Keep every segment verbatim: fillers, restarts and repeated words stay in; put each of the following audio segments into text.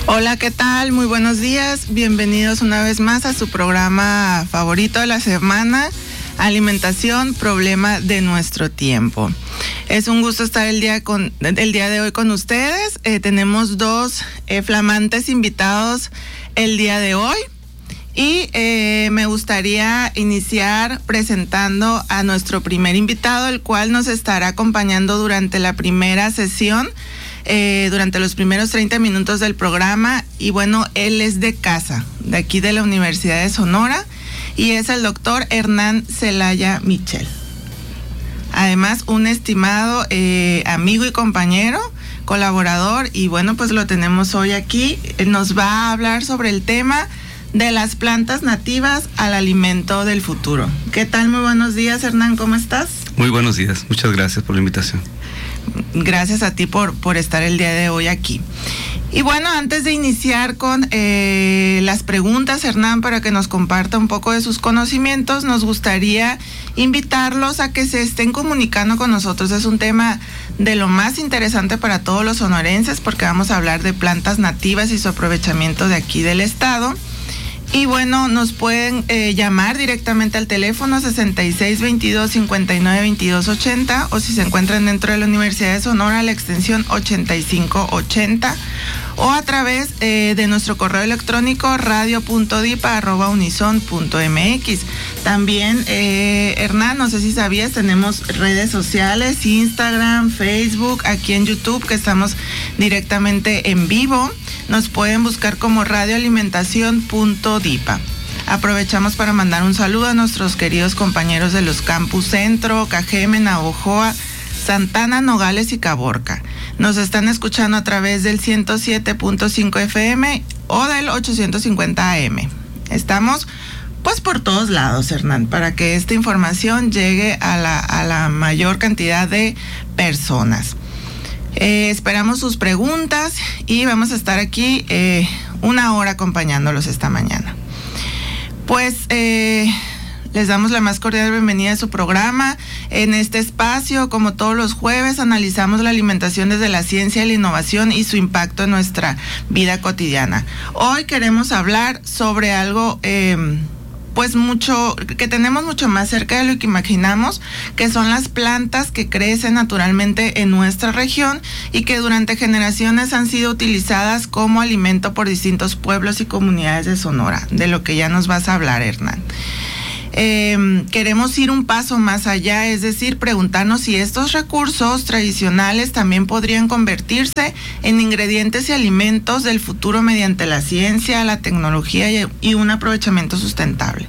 Hola, ¿qué tal? Muy buenos días. Bienvenidos una vez más a su programa favorito de la semana, Alimentación, problema de nuestro tiempo. Es un gusto estar el día, con, el día de hoy con ustedes. Eh, tenemos dos eh, flamantes invitados el día de hoy. Y eh, me gustaría iniciar presentando a nuestro primer invitado, el cual nos estará acompañando durante la primera sesión, eh, durante los primeros treinta minutos del programa. Y bueno, él es de casa, de aquí de la Universidad de Sonora, y es el doctor Hernán Celaya Michel. Además, un estimado eh, amigo y compañero, colaborador, y bueno, pues lo tenemos hoy aquí. Él nos va a hablar sobre el tema de las plantas nativas al alimento del futuro. ¿Qué tal? Muy buenos días, Hernán, ¿cómo estás? Muy buenos días, muchas gracias por la invitación. Gracias a ti por, por estar el día de hoy aquí. Y bueno, antes de iniciar con eh, las preguntas, Hernán, para que nos comparta un poco de sus conocimientos, nos gustaría invitarlos a que se estén comunicando con nosotros. Es un tema de lo más interesante para todos los sonorenses, porque vamos a hablar de plantas nativas y su aprovechamiento de aquí del estado. Y bueno, nos pueden eh, llamar directamente al teléfono sesenta y seis veintidós cincuenta y nueve veintidós ochenta, o si se encuentran dentro de la Universidad de Sonora, la extensión ochenta y cinco ochenta, o a través eh, de nuestro correo electrónico radio punto dipa arroba unison punto mx. También, eh, Hernán, no sé si sabías, tenemos redes sociales, Instagram, Facebook, aquí en YouTube, que estamos directamente en vivo. Nos pueden buscar como radioalimentación punto dipa. Aprovechamos para mandar un saludo a nuestros queridos compañeros de los campus Centro, Cajeme, Navojoa, Santana, Nogales y Caborca. Nos están escuchando a través del ciento siete punto cinco F M o del ochocientos cincuenta A M. Estamos pues por todos lados, Hernán, para que esta información llegue a la, a la mayor cantidad de personas. Eh, esperamos sus preguntas y vamos a estar aquí eh, una hora acompañándolos esta mañana. Pues eh, les damos la más cordial bienvenida a su programa. En este espacio, como todos los jueves, analizamos la alimentación desde la ciencia y la innovación y su impacto en nuestra vida cotidiana. Hoy queremos hablar sobre algo eh, pues mucho, que tenemos mucho más cerca de lo que imaginamos, que son las plantas que crecen naturalmente en nuestra región y que durante generaciones han sido utilizadas como alimento por distintos pueblos y comunidades de Sonora, de lo que ya nos vas a hablar, Hernán. Eh, queremos ir un paso más allá, es decir, preguntarnos si estos recursos tradicionales también podrían convertirse en ingredientes y alimentos del futuro mediante la ciencia, la tecnología y, y un aprovechamiento sustentable.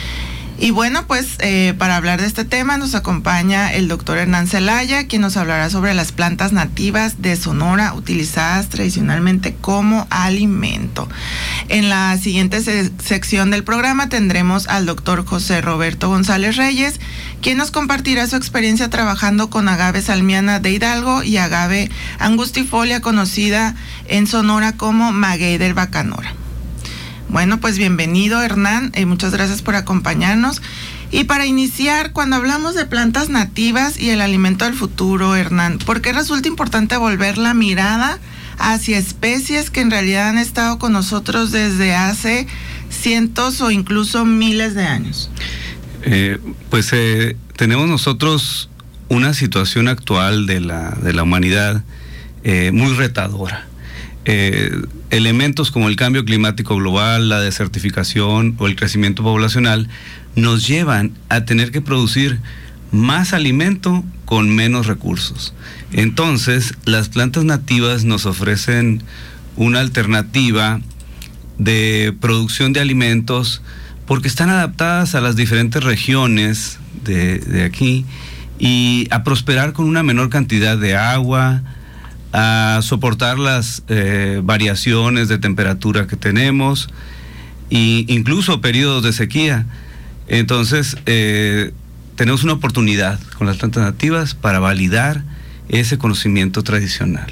Y bueno, pues eh, para hablar de este tema nos acompaña el doctor Hernán Celaya, quien nos hablará sobre las plantas nativas de Sonora utilizadas tradicionalmente como alimento. En la siguiente se- sección del programa tendremos al doctor José Roberto González Reyes, quien nos compartirá su experiencia trabajando con agave salmiana de Hidalgo y agave angustifolia, conocida en Sonora como maguey del bacanora. Bueno, pues bienvenido, Hernán, eh, muchas gracias por acompañarnos. Y para iniciar, cuando hablamos de plantas nativas y el alimento del futuro, Hernán, ¿por qué resulta importante volver la mirada hacia especies que en realidad han estado con nosotros desde hace cientos o incluso miles de años? Eh, pues eh, tenemos nosotros una situación actual de la, de la humanidad eh, muy retadora. Eh, elementos como el cambio climático global, la desertificación o el crecimiento poblacional nos llevan a tener que producir más alimento con menos recursos. Entonces, las plantas nativas nos ofrecen una alternativa de producción de alimentos porque están adaptadas a las diferentes regiones de, de aquí y a prosperar con una menor cantidad de agua, a soportar las eh, variaciones de temperatura que tenemos e incluso periodos de sequía. Entonces, eh, tenemos una oportunidad con las plantas nativas para validar ese conocimiento tradicional.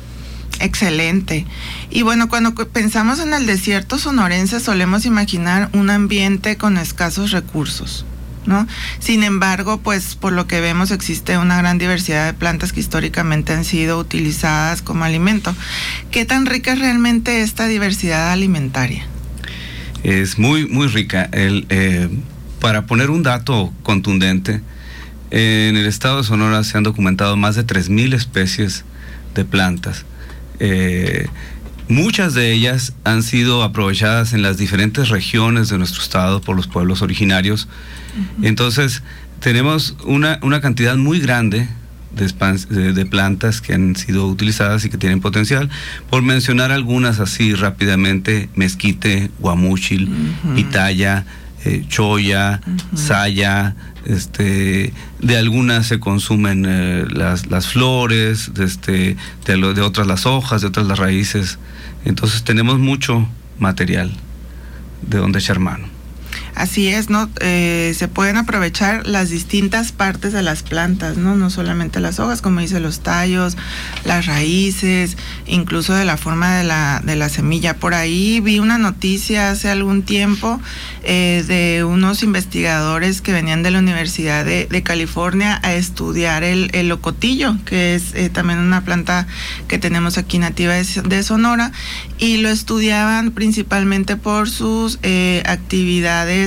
Excelente. Y bueno, cuando pensamos en el desierto sonorense solemos imaginar un ambiente con escasos recursos. ¿no? Sin embargo, pues por lo que vemos existe una gran diversidad de plantas que históricamente han sido utilizadas como alimento. ¿Qué tan rica es realmente esta diversidad alimentaria? Es muy, muy rica. El, eh, para poner un dato contundente, eh, en el estado de Sonora se han documentado más de tres mil especies de plantas. Eh, Muchas de ellas han sido aprovechadas en las diferentes regiones de nuestro estado por los pueblos originarios. Uh-huh. Entonces, tenemos una, una cantidad muy grande de, spans, de, de plantas que han sido utilizadas y que tienen potencial. Por mencionar algunas así rápidamente: mezquite, guamúchil, uh-huh. pitaya, eh, choya, uh-huh. saya. Este, de algunas se consumen eh, las, las flores, de, este, de, lo, de otras las hojas, de otras las raíces. Entonces tenemos mucho material de donde echar mano. Así es, ¿no? Eh, se pueden aprovechar las distintas partes de las plantas, ¿no? No solamente las hojas, como dice, los tallos, las raíces, incluso de la forma de la, de la semilla. Por ahí vi una noticia hace algún tiempo eh, de unos investigadores que venían de la Universidad de, de California a estudiar el, el locotillo, que es eh, también una planta que tenemos aquí nativa de, de Sonora, y lo estudiaban principalmente por sus eh, actividades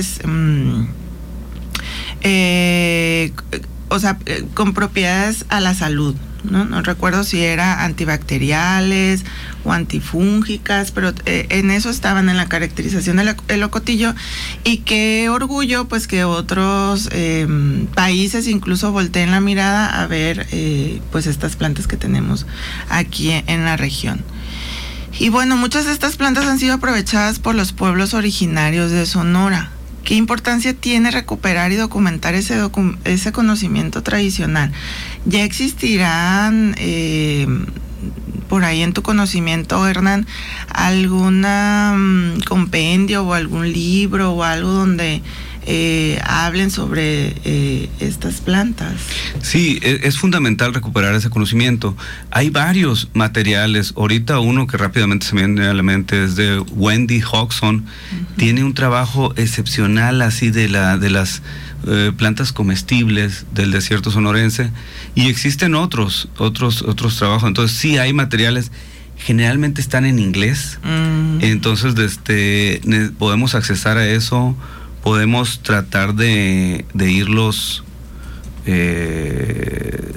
Eh, o sea, con propiedades a la salud, ¿no? No recuerdo si era antibacteriales o antifúngicas, pero eh, en eso estaban en la caracterización del locotillo. Y qué orgullo, pues, que otros eh, países incluso volteen la mirada a ver eh, pues estas plantas que tenemos aquí en la región. Y bueno, muchas de estas plantas han sido aprovechadas por los pueblos originarios de Sonora. ¿Qué importancia tiene recuperar y documentar ese, docu- ese conocimiento tradicional? ¿Ya existirán eh, por ahí en tu conocimiento, Hernán, alguna um, compendio o algún libro o algo donde eh, hablen sobre eh, estas plantas? Sí, es, es fundamental recuperar ese conocimiento. Hay varios materiales. Ahorita uno que rápidamente se me viene a la mente es de Wendy Hodgson. Uh-huh. Tiene un trabajo excepcional así de la de las eh, plantas comestibles del desierto sonorense, y existen otros otros otros trabajos. Entonces sí hay materiales. Generalmente están en inglés. Uh-huh. Entonces este ne- podemos accesar a eso. Podemos tratar de, de irlos eh,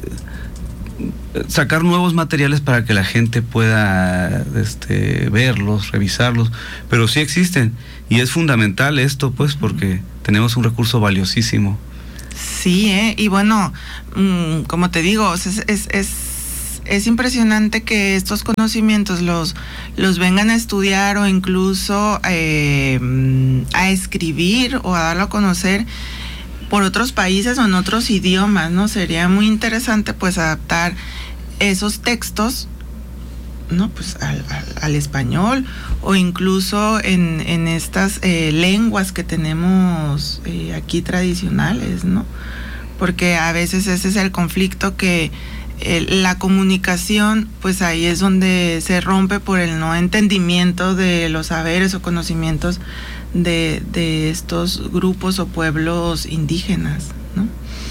sacar nuevos materiales para que la gente pueda este, verlos, revisarlos, pero sí existen, y es fundamental esto, pues, porque tenemos un recurso valiosísimo. Sí, ¿eh? Y bueno, mmm, como te digo, es, es, es, es impresionante que estos conocimientos los, los vengan a estudiar o incluso eh, a escribir o a darlo a conocer por otros países o en otros idiomas, ¿no? Sería muy interesante, pues, adaptar esos textos, ¿no? Pues al, al, al español, o incluso en, en estas eh, lenguas que tenemos eh, aquí tradicionales, ¿no? Porque a veces ese es el conflicto, que el, la comunicación, pues ahí es donde se rompe por el no entendimiento de los saberes o conocimientos de, de estos grupos o pueblos indígenas, ¿no?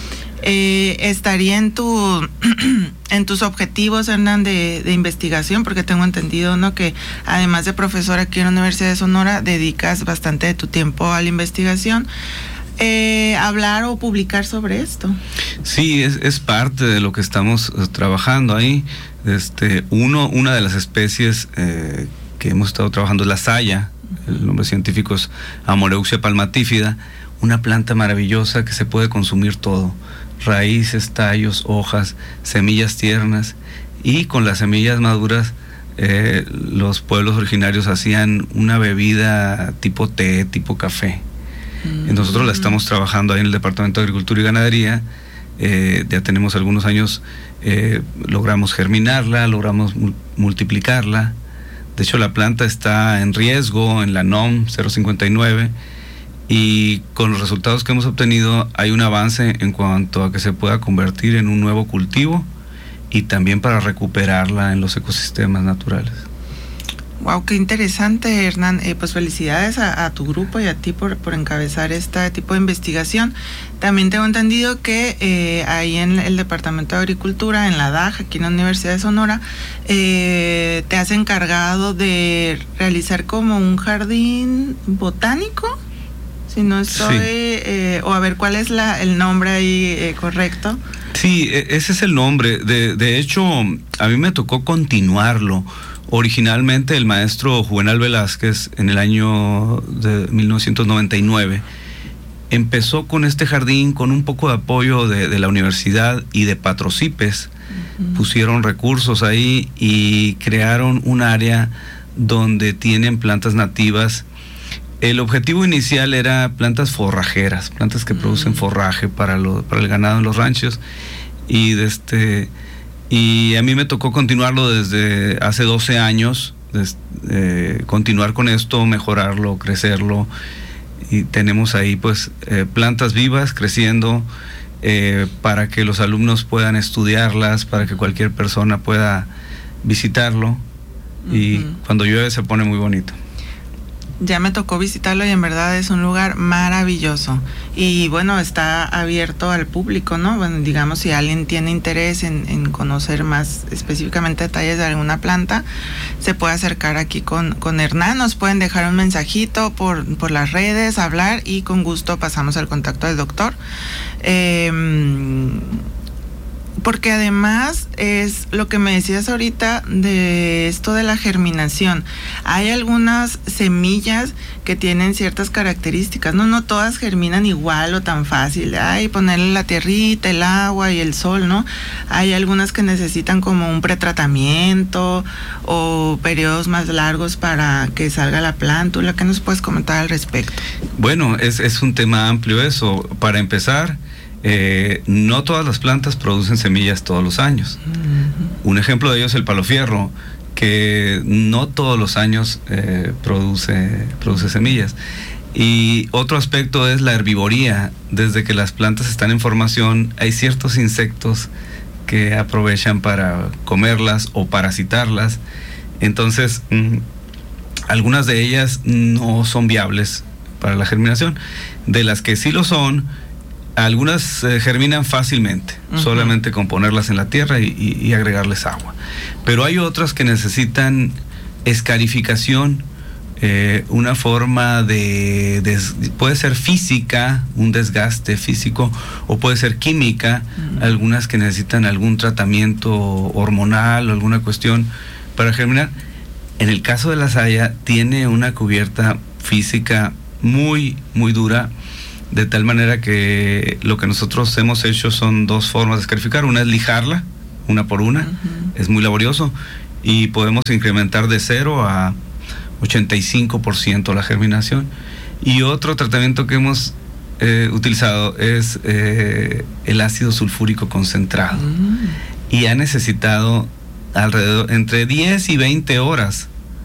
Eh, estaría en tu en tus objetivos, Hernán, de, de investigación, porque tengo entendido, ¿no?, que además de profesor aquí en la Universidad de Sonora, dedicas bastante de tu tiempo a la investigación. Eh, hablar o publicar sobre esto. Sí, es, es parte de lo que estamos uh, trabajando ahí. Este, uno, una de las especies eh, que hemos estado trabajando es la saya. El nombre científico es Amoreuxia palmatífida, una planta maravillosa que se puede consumir todo: raíces, tallos, hojas, semillas tiernas, y con las semillas maduras eh, los pueblos originarios hacían una bebida tipo té, tipo café. Mm. Nosotros la estamos trabajando ahí en el Departamento de Agricultura y Ganadería. Eh, ya tenemos algunos años, eh, logramos germinarla, logramos mu- multiplicarla. De hecho, la planta está en riesgo en la N O M cero cincuenta y nueve, y con los resultados que hemos obtenido hay un avance en cuanto a que se pueda convertir en un nuevo cultivo, y también para recuperarla en los ecosistemas naturales. Wow, qué interesante, Hernán. Eh, pues felicidades a, a tu grupo y a ti por, por encabezar este tipo de investigación. También tengo entendido que eh, ahí en el Departamento de Agricultura, en la D A J, aquí en la Universidad de Sonora, eh, te has encargado de realizar como un jardín botánico, si no estoy, sí. eh, o a ver cuál es la, el nombre ahí eh, correcto. Sí, ese es el nombre. De, de hecho, a mí me tocó continuarlo. Originalmente el maestro Juvenal Velázquez, en el año de mil novecientos noventa y nueve, empezó con este jardín con un poco de apoyo de, de la universidad y de Patrocipes. Uh-huh. Pusieron recursos ahí y crearon un área donde tienen plantas nativas. El objetivo inicial era plantas forrajeras, plantas que uh-huh. producen forraje para, lo, para el ganado en los ranchos. Y de este... Y a mí me tocó continuarlo desde hace doce años, des, eh, continuar con esto, mejorarlo, crecerlo. Y tenemos ahí pues eh, plantas vivas creciendo eh, para que los alumnos puedan estudiarlas, para que cualquier persona pueda visitarlo. Uh-huh. Y cuando llueve se pone muy bonito. Ya me tocó visitarlo y en verdad es un lugar maravilloso. Y bueno, está abierto al público, ¿no? Bueno, digamos, si alguien tiene interés en, en conocer más específicamente detalles de alguna planta, se puede acercar aquí con, con Hernán. Nos pueden dejar un mensajito por, por las redes, hablar y con gusto pasamos el contacto del doctor. Eh, porque además es lo que me decías ahorita de esto de la germinación. Hay algunas semillas que tienen ciertas características, no, no todas germinan igual o tan fácil. Hay ponerle la tierrita, el agua y el sol, ¿no? Hay algunas que necesitan como un pretratamiento o periodos más largos para que salga la plántula. ¿Qué nos puedes comentar al respecto? Bueno, es, es un tema amplio eso. Para empezar, Eh, no todas las plantas producen semillas todos los años. Uh-huh. Un ejemplo de ello es el palofierro, que no todos los años eh, produce, produce semillas. Y otro aspecto es la herbivoría. Desde que las plantas están en formación, hay ciertos insectos que aprovechan para comerlas o parasitarlas. Entonces, mmm, algunas de ellas no son viables para la germinación. De las que sí lo son, algunas eh, germinan fácilmente, uh-huh. solamente con ponerlas en la tierra y, y, y agregarles agua. Pero hay otras que necesitan escarificación, eh, una forma de, de... puede ser física, un desgaste físico, o puede ser química, uh-huh. algunas que necesitan algún tratamiento hormonal o alguna cuestión para germinar. En el caso de la saya, tiene una cubierta física muy, muy dura, de tal manera que lo que nosotros hemos hecho son dos formas de escarificar. Una es lijarla, una por una, uh-huh. es muy laborioso, y podemos incrementar de cero a ochenta y cinco por ciento la germinación. Y otro tratamiento que hemos eh, utilizado es eh, el ácido sulfúrico concentrado, uh-huh. y ha necesitado alrededor entre diez y veinte horas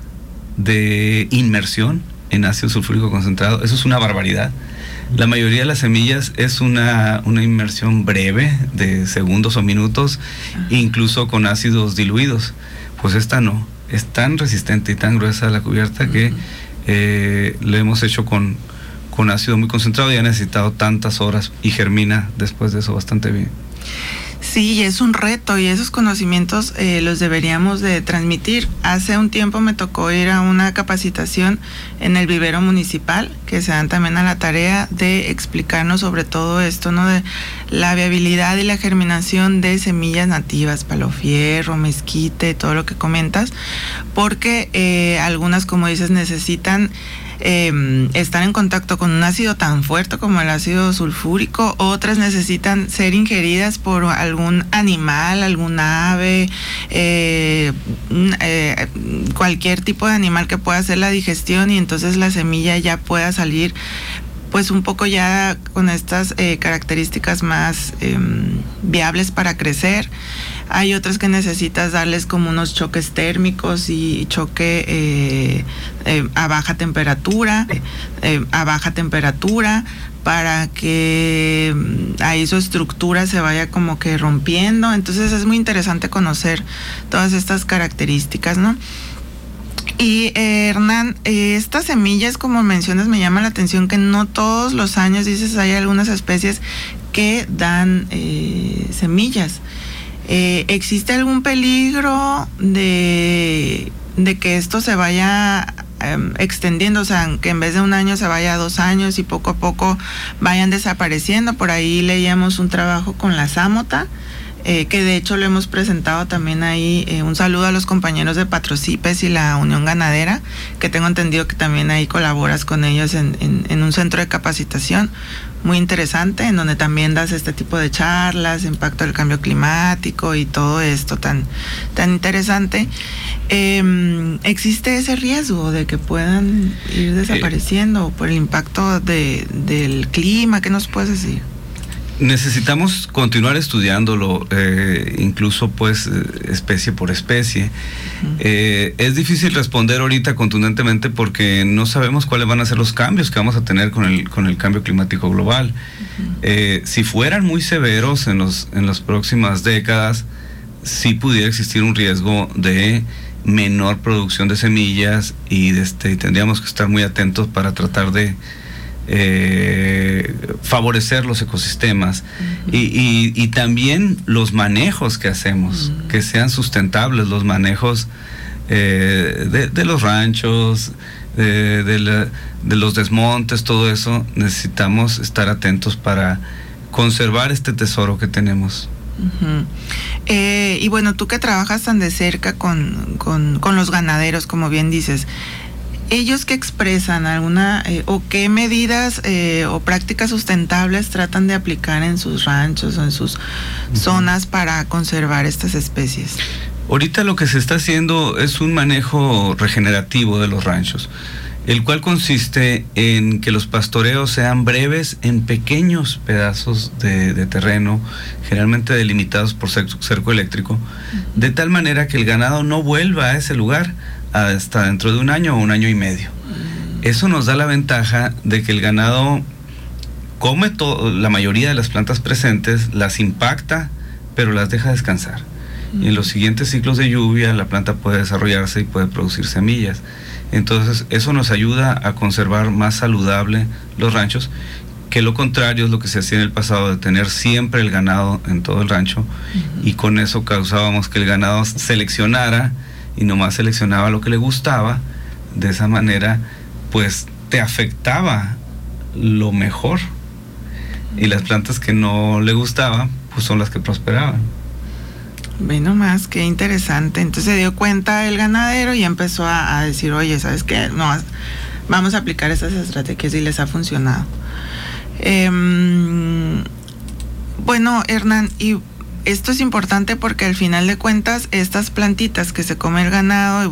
de inmersión en ácido sulfúrico concentrado. Eso es una barbaridad. La mayoría de las semillas es una, una inmersión breve de segundos o minutos, incluso con ácidos diluidos. Pues esta no, es tan resistente y tan gruesa la cubierta que eh, lo hemos hecho con, con ácido muy concentrado y ha necesitado tantas horas y germina después de eso bastante bien. Sí, es un reto y esos conocimientos eh, los deberíamos de transmitir. Hace un tiempo me tocó ir a una capacitación en el vivero municipal, que se dan también a la tarea de explicarnos sobre todo esto, ¿no? De la viabilidad y la germinación de semillas nativas, palofierro, mezquite, todo lo que comentas, porque eh, algunas, como dices, necesitan Eh, están en contacto con un ácido tan fuerte como el ácido sulfúrico, otras necesitan ser ingeridas por algún animal, algún ave, eh, eh, cualquier tipo de animal que pueda hacer la digestión, y entonces la semilla ya pueda salir pues un poco ya con estas eh, características más eh, viables para crecer. Hay otras que necesitas darles como unos choques térmicos y choque eh, eh, a baja temperatura, eh, a baja temperatura, para que ahí su estructura se vaya como que rompiendo. Entonces es muy interesante conocer todas estas características, ¿no? Y eh, Hernán, eh, estas semillas, como mencionas, me llama la atención que no todos los años, dices, hay algunas especies que dan eh, semillas. Eh, ¿Existe algún peligro de, de que esto se vaya eh, extendiendo? O sea, que en vez de un año se vaya a dos años y poco a poco vayan desapareciendo. Por ahí leíamos un trabajo con la sámota, eh, que de hecho lo hemos presentado también ahí. Eh, un saludo a los compañeros de Patrocipes y la Unión Ganadera, que tengo entendido que también ahí colaboras con ellos en, en, en un centro de capacitación muy interesante, en donde también das este tipo de charlas, impacto del cambio climático y todo esto tan, tan interesante. Eh, ¿Existe ese riesgo de que puedan ir desapareciendo eh, por el impacto de, del clima? ¿Qué nos puedes decir? Necesitamos continuar estudiándolo, eh, incluso pues especie por especie. Uh-huh. Eh, es difícil responder ahorita contundentemente porque no sabemos cuáles van a ser los cambios que vamos a tener con el con el cambio climático global. Uh-huh. Eh, si fueran muy severos en los en las próximas décadas, sí pudiera existir un riesgo de menor producción de semillas y de este, tendríamos que estar muy atentos para tratar de Eh, favorecer los ecosistemas. Uh-huh. y, y, y también los manejos que hacemos, uh-huh. que sean sustentables, los manejos eh, de, de los ranchos, de, de, la, de los desmontes, todo eso. Necesitamos estar atentos para conservar este tesoro que tenemos. Uh-huh. Eh, y bueno, tú que trabajas tan de cerca con, con, con los ganaderos, como bien dices, ¿ellos qué expresan? ¿Alguna eh, o qué medidas eh, o prácticas sustentables tratan de aplicar en sus ranchos o en sus uh-huh. zonas para conservar estas especies? Ahorita lo que se está haciendo es un manejo regenerativo de los ranchos, el cual consiste en que los pastoreos sean breves en pequeños pedazos de, de terreno, generalmente delimitados por cerco eléctrico, uh-huh. de tal manera que el ganado no vuelva a ese lugar hasta dentro de un año o un año y medio. Eso nos da la ventaja de que el ganado come to- la mayoría de las plantas presentes, las impacta, pero las deja descansar. Mm. Y en los siguientes ciclos de lluvia la planta puede desarrollarse y puede producir semillas. Entonces eso nos ayuda a conservar más saludable los ranchos, que lo contrario es lo que se hacía en el pasado, de tener siempre el ganado en todo el rancho, mm. y con eso causábamos que el ganado seleccionara y nomás seleccionaba lo que le gustaba. De esa manera pues te afectaba lo mejor, y las plantas que no le gustaban pues son las que prosperaban. Ve nomás, qué interesante. Entonces se dio cuenta el ganadero y empezó a, a decir, oye, ¿sabes qué? No, vamos a aplicar esas estrategias, y les ha funcionado. Eh, bueno, Hernán, y esto es importante porque al final de cuentas estas plantitas que se come el ganado,